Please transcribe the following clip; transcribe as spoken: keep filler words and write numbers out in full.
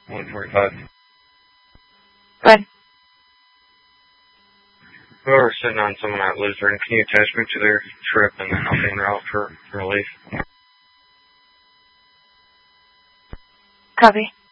one forty-five. Go ahead. Whoever's sitting on someone at Lutheran, can you attach me to their trip and then I'll be en route for relief? Copy.